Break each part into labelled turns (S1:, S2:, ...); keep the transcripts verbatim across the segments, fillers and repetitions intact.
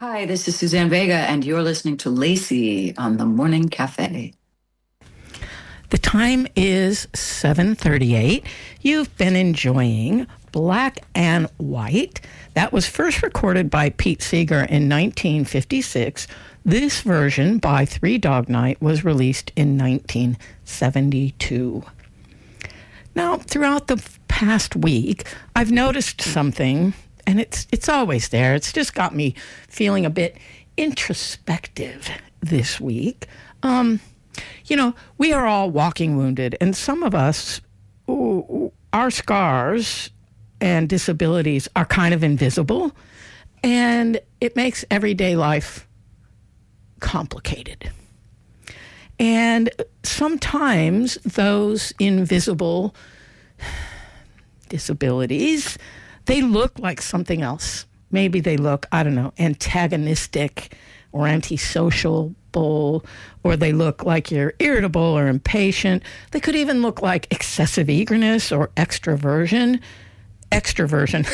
S1: Hi, this is Suzanne Vega, and you're listening to Lacey on the Morning Cafe.
S2: The time is seven thirty-eight. You've been enjoying Black and White. That was first recorded by Pete Seeger in nineteen fifty-six. This version by Three Dog Night was released in nineteen seventy-two. Now, throughout the past week, I've noticed something, and it's it's always there. It's just got me feeling a bit introspective this week. Um, you know, we are all walking wounded, and some of us, ooh, our scars and disabilities are kind of invisible, and it makes everyday life complicated. And sometimes those invisible disabilities, they look like something else. Maybe they look, I don't know, antagonistic or antisocial, or they look like you're irritable or impatient. They could even look like excessive eagerness or extroversion. Extroversion.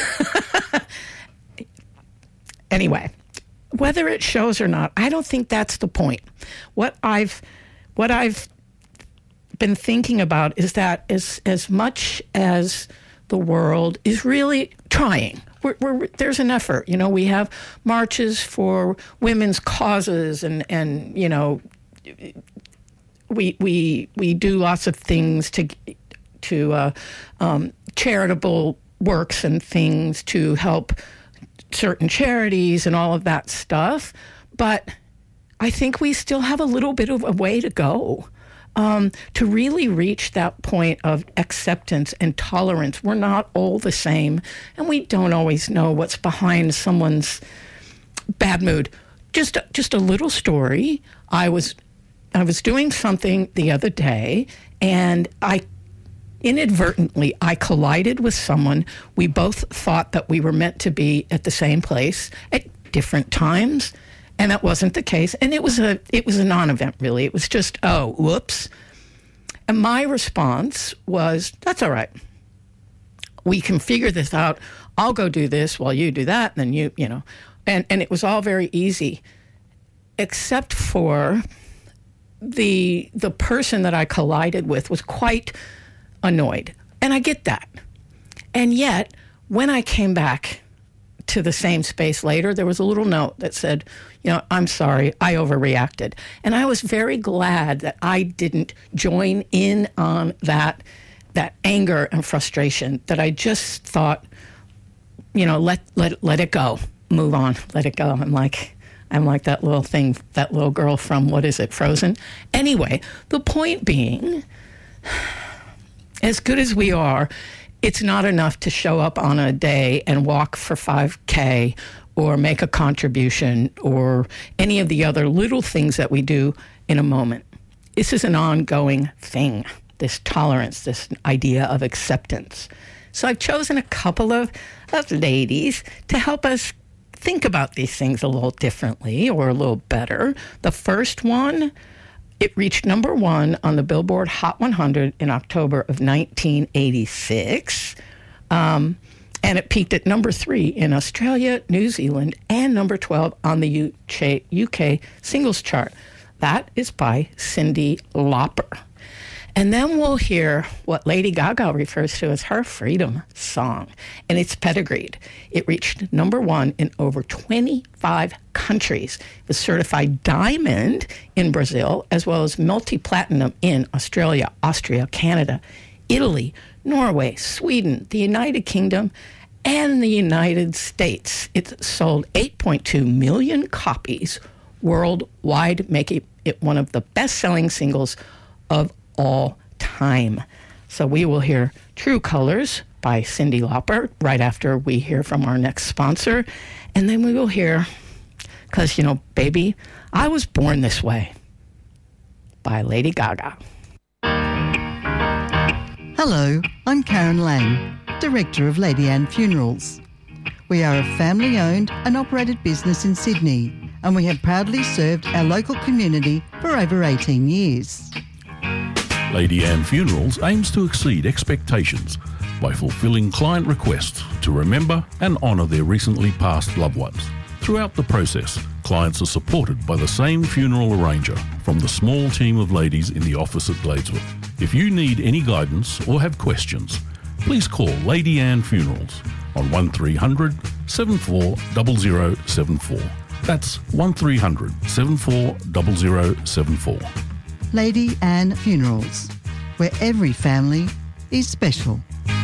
S2: Anyway, whether it shows or not, I don't think that's the point. What I've what I've been thinking about is that as as much as the world is really trying, we're, we're, there's an effort. You know, we have marches for women's causes, and and you know, we we we do lots of things to to uh, um, charitable works and things to help certain charities and all of that stuff. But I think we still have a little bit of a way to go. Um, to really reach that point of acceptance and tolerance. We're not all the same, and we don't always know what's behind someone's bad mood. Just, just a little story. I was, I was doing something the other day, and I inadvertently I collided with someone. We both thought that we were meant to be at the same place at different times. And that wasn't the case. And it was a it was a non-event, really. It was just, oh, whoops. And my response was, that's all right. We can figure this out. I'll go do this while you do that. And then you, you know. And, and it was all very easy, except for the the person that I collided with was quite annoyed. And I get that. And yet, when I came back to the same space later, there was a little note that said, you know, I'm sorry, I overreacted. And I was very glad that I didn't join in on that that anger and frustration, that I just thought, you know, let let let it go, move on, let it go. I'm like, I'm like that little thing, that little girl from, what is it, Frozen? Anyway, the point being, as good as we are, it's not enough to show up on a day and walk for five K or make a contribution or any of the other little things that we do in a moment. This is an ongoing thing, this tolerance, this idea of acceptance. So I've chosen a couple of, of ladies to help us think about these things a little differently or a little better. The first one, it reached number one on the Billboard Hot one hundred in October of nineteen eighty-six. Um, and it peaked at number three in Australia, New Zealand, and number twelve on the U K, U K singles chart. That is by Cyndi Lauper. And then we'll hear what Lady Gaga refers to as her freedom song, and it's pedigreed. It reached number one in over twenty-five countries. It was certified diamond in Brazil, as well as multi-platinum in Australia, Austria, Canada, Italy, Norway, Sweden, the United Kingdom, and the United States. It sold eight point two million copies worldwide, making it one of the best-selling singles of all time. So we will hear True Colors by Cyndi Lauper right after we hear from our next sponsor. And then we will hear, because, you know, baby, I was born this way, by Lady Gaga.
S3: Hello, I'm Karen Lang, Director of Lady Anne Funerals. We are a family-owned and operated business in Sydney, and we have proudly served our local community for over eighteen years.
S4: Lady Anne Funerals aims to exceed expectations by fulfilling client requests to remember and honour their recently passed loved ones. Throughout the process, clients are supported by the same funeral arranger from the small team of ladies in the office at Gladesworth. If you need any guidance or have questions, please call Lady Anne Funerals on one three hundred, seven four zero zero seven four. That's one three hundred, seven four zero zero seven four.
S3: Lady Anne Funerals, where every family is special.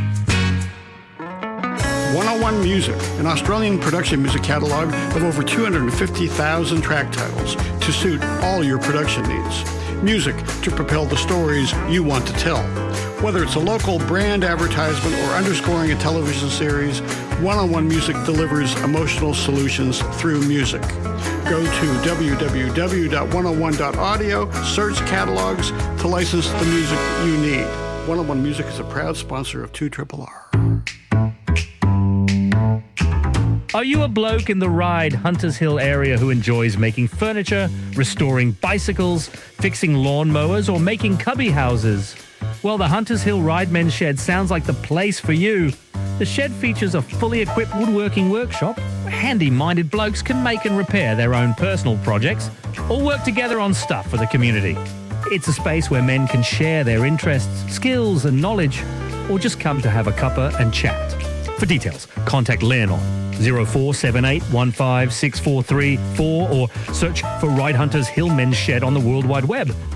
S5: one oh one Music, an Australian production music catalogue of over two hundred fifty thousand track titles to suit all your production needs. Music to propel the stories you want to tell. Whether it's a local brand advertisement or underscoring a television series, one oh one Music delivers emotional solutions through music. Go to w w w dot one oh one dot audio, search catalogs to license the music you need. one oh one Music is a proud sponsor of two R R R.
S6: Are you a bloke in the Ryde, Hunters Hill area who enjoys making furniture, restoring bicycles, fixing lawnmowers, or making cubby houses? Well, the Hunters Hill Ryde Men's Shed sounds like the place for you. The shed features a fully equipped woodworking workshop where handy-minded blokes can make and repair their own personal projects or work together on stuff for the community. It's a space where men can share their interests, skills and knowledge, or just come to have a cuppa and chat. For details, contact Len on zero four seven eight one five six four three four or search for Ryde Hunters Hill Men's Shed on the World Wide Web.